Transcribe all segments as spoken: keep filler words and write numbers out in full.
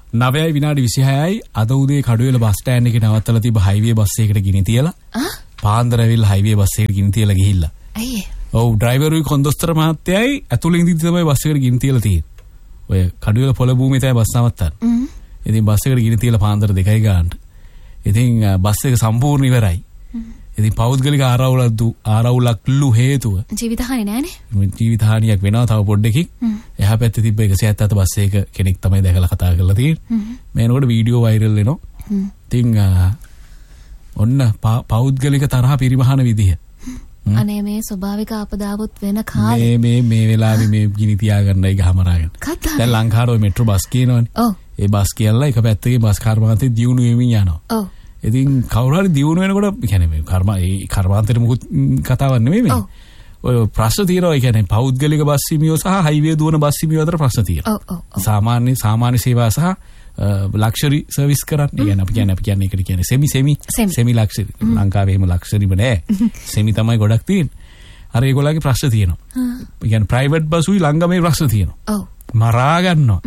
නවයයි විනාඩි විසිහයයි අද උදේ කඩුවෙල බස් ස්ටෑන්ඩ් එකේ නවත්තලා තිබ්බ හයිවේ බස් එකකට ගිනි තියලා. ආ? පාන්දර ඇවිල්ලා හයිවේ බස් එකකට ගිනි තියලා ගිහිල්ලා. අයියේ. ඔව් ඩ්‍රයිවරුයි කොන්දොස්තර මහත්තයයි ඇතුළේ ඉඳි තමයි බස් එකට ගිනි තියලා තියෙන්නේ. ඔය කඩුවෙල පොළ භූමියේ තමයි බස් නවත්තන්නේ. හ්ම්. ඉතින් බස් එකට ගිනි තියලා පාන්දර දෙකයි ගානට. ඉතින් බස් එක සම්පූර්ණ ඉවරයි. ඉතින් පෞද්ගලික ආරවුලක් ආරවුලක්ලු හේතුව ජීවිතහානි නෑනේ. ජීවිතහානියක් වෙනවා තව පොඩ්ඩකින්. එහා පැත්තේ තිබ්බ එකසිය හතළිස් බස් එක කෙනෙක් තමයි දැකලා කතා කරලා තියෙන්නේ. මේනකොට වීඩියෝ වෛරල් වෙනවා. ඉතින් ඔන්න පෞද්ගලික තරහ පරිවහන විදිය. අනේ මේ ස්වභාවික ආපදාවොත් වෙන කාලේ මේ මේ මේ වෙලාවේ මේ ගිනි තියාගන්නයි ගහමරාගෙන. දැන් ලංකාවේ ඔය මෙට්‍රෝ බස් කියනවනේ. ඔව්. ඒ බස් කියලා එක පැත්තකින් බස් කර්මාන්තේ දියුණු වෙමින් යනවා. ඔව්. ඉතින් කවුරු හරි දියුණු වෙනකොට කියන්නේ මේ කර්ම ඒ කර්මාන්තෙට මුකුත් කතාවක් නෙමෙයි මේ. ඔය ප්‍රශ්න තියෙනවා. ඒ කියන්නේ පෞද්ගලික බස් හිමියෝ සහ හයිවේ දුවන බස් හිමියෝ අතර ප්‍රශ්න තියෙනවා. ඔව් ඔව්. සාමාන්‍ය සාමාන්‍ය සේවා සහ ලක්ෂරි සර්විස් කරන්නේ. කියන්නේ අපි කියන්නේ අපි කියන්නේ ඒකට කියන්නේ සෙමි සෙමි සෙමි ලක්ෂරි. ලංකාවේ එහෙම ලක්ෂරිම නෑ. සෙමි තමයි ගොඩක් තියෙන්නේ. අර ඒගොල්ලන්ගේ ප්‍රශ්න තියෙනවා. ඒ කියන්නේ ප්‍රයිවට් බස්ුයි ළංගමේ ප්‍රශ්න තියෙනවා. ඔව්. මරා ගන්නවා.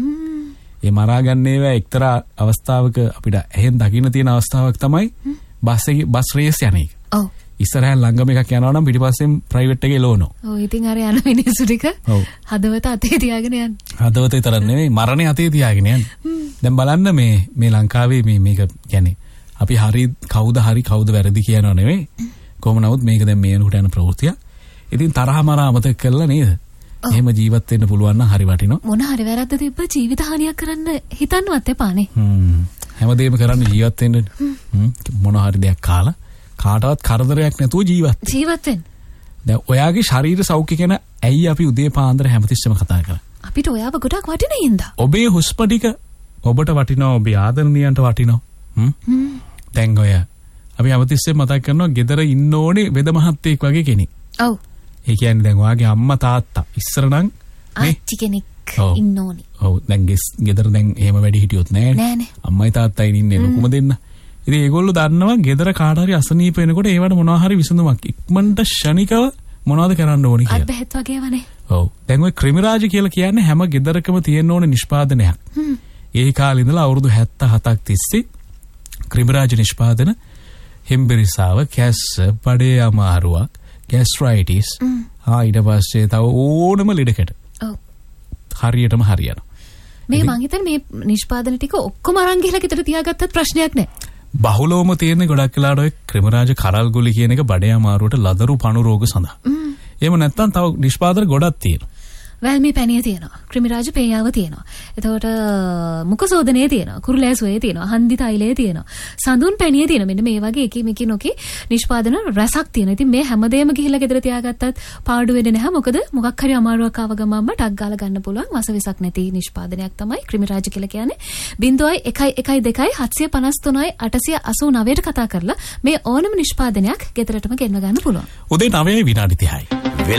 ඒ මරා ගන්න ඒවා එක්තරා අවස්ථාවක අපිට ඇහෙන් දකින්න තියෙන අවස්ථාවක් තමයි බස් එකේ බස් රේස් යන එක. ඔව්. ඉස්සරහින් ළඟම එකක් යනවා නම් පිටිපස්සෙන් ප්‍රයිවට් එකේ ලෝනෝ. ඔව් ඉතින් අර යන මිනිස්සු ටික හදවත අතේ තියාගෙන යන්නේ. හදවත විතර නෙමෙයි මරණේ අතේ තියාගෙන යන්නේ. දැන් බලන්න මේ මේ ලංකාවේ මේ මේක කියන්නේ අපි හරි කවුද හරි කවුද වැරදි කියනව නෙමෙයි. කොහොම නමුත් මේක දැන් මේ වෙනකොට යන ප්‍රවෘත්තිය. ඉතින් තරහ මරා අමතක කළා නේද? එහෙම ජීවත් වෙන්න පුළුවන් නම් හරි වටිනවා. මොන හරි වැරද්ද තිබ්බ ජීවිත හානියක් කරන්න හිතන්නවත් එපානේ. හ්ම්. හැමදේම කරන්න ජීවත් වෙන්න. හ්ම්. මොන හරි දෙයක් කාලා කාටවත් කරදරයක් නැතුව ජීවත් වෙන්න. ජීවත් වෙන්න. දැන් ඔයාගේ ශරීර සෞඛ්‍ය ගැන ඇයි අපි උදේ පාන්දර හැමතිස්සෙම කතා කරන්නේ? අපිට ඔයාව ගොඩක් වටින හින්දා. ඔබේ හුස්ම ටික ඔබට වටිනවා, ඔබේ ආදරණීයන්ට වටිනවා. හ්ම්. දැන් ඔය අපි හැමතිස්සෙම මතක් කරනවා ගෙදර ඉන්න ඕනේ වෙද මහත්තයෙක් වගේ කෙනෙක්. ඔව්. ඒ කියන්නේ දැන් ඔයාගේ අම්මා තාත්තා ඉස්සර නම් මේ ආච්චි කෙනෙක් ඉන්න ඕනේ. ඔව් දැන් ගෙදර දැන් එහෙම වැඩි හිටියොත් නෑනේ. නෑනේ. අම්මයි තාත්තයි ඉන්නේ ලොකුම දෙන්න. ඉතින් ඒගොල්ලෝ දන්නවා ගෙදර කාට හරි අසනීප වෙනකොට ඒවට මොනවා හරි විසඳුමක් ඉක්මනට ෂණිකව මොනවද කරන්න ඕනේ කියලා. අත් බෙහෙත් වගේවනේ. ඔව්. දැන් ඔය ක්‍රිමිරාජ කියලා කියන්නේ හැම ගෙදරකම තියෙන ඕනේ නිෂ්පාදනයක්. හ්ම්. ඒ කාලේ ඉඳලා අවුරුදු හැත්තෑ හතක් තිස්සේ ක්‍රිමිරාජ නිෂ්පාදන හෙම්බිරිසාව, කැස්ස, බඩේ අමාරුවක්, ગેස්ට්‍රයිටිස් ආ ඊට පස්සේ තව ඕනම ලෙඩකට. ඔව්. හරියටම හරියනවා. මේ මං හිතන්නේ මේ නිෂ්පාදන ටික ඔක්කොම අරන් ගිහලා ගෙදර තියාගත්තත් ප්‍රශ්නයක් නෑ. බහුලවම තියෙන ගොඩක් වෙලාවට ඔය ක්‍රිමරාජ කරල් ගුලි කියන එක බඩේ අමාරුවට ලදරු පණු රෝග සඳහා. එහෙම නැත්නම් තව නිෂ්පාදන ගොඩක් තියෙනවා. වැල්මි පැණිය තියෙනවා. ක්‍රිමිරාජ පේයාව තියෙනවා. එතකොට මුඛසෝදනයේ තියෙනවා. කුරුලෑසුවේ තියෙනවා. හන්දි තෛලයේ තියෙනවා. සඳුන් පැණිය තියෙනවා. මෙන්න මේ වගේ එක එක නොකේ නිෂ්පාදන රසක් තියෙනවා. ඉතින් මේ හැමදේම ගිහිල්ලා ගෙදර තියාගත්තත් පාඩු වෙන්නේ නැහැ. මොකද මොකක් හරි අමාරුවක් ආව ගමන්ම ටක් ගාලා ගන්න පුළුවන් වසවිසක් නැති නිෂ්පාදනයක් තමයි ක්‍රිමිරාජ කියලා කියන්නේ. zero one one two seven five three eight eight nine ට කතා කරලා මේ ඕනම නිෂ්පාදනයක් ගෙදරටම ගෙන්න ගන්න පුළුවන්. උදේ නවයයි විනාඩි තිහයි.